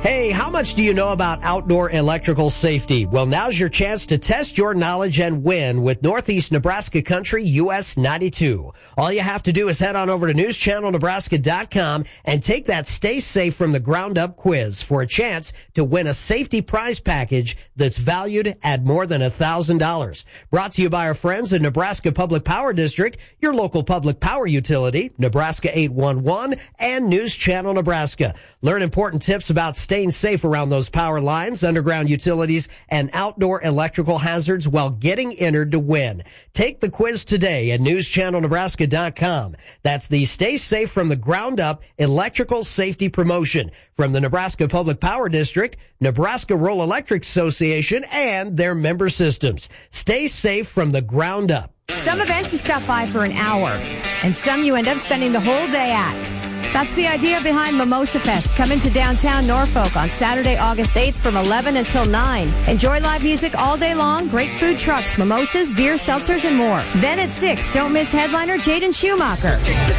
Hey, how much do you know about outdoor electrical safety? Well, now's your chance to test your knowledge and win with Northeast Nebraska Country US 92. All you have to do is head on over to newschannelnebraska.com and take that Stay Safe from the Ground Up quiz for a chance to win a safety prize package that's valued at more than $1,000. Brought to you by our friends at Nebraska Public Power District, your local public power utility, Nebraska 811, and News Channel Nebraska. Learn important tips about staying safe around those power lines, underground utilities, and outdoor electrical hazards while getting entered to win. Take the quiz today at newschannelnebraska.com. That's the Stay Safe from the Ground Up electrical safety promotion from the Nebraska Public Power District, Nebraska Rural Electric Association, and their member systems. Stay safe from the ground up. Some events you stop by for an hour, and some you end up spending the whole day at. That's the idea behind Mimosa Fest. Come into downtown Norfolk on Saturday, August 8th from 11 until 9. Enjoy live music all day long, great food trucks, mimosas, beer, seltzers, and more. Then at 6, don't miss headliner Jaden Schumacher.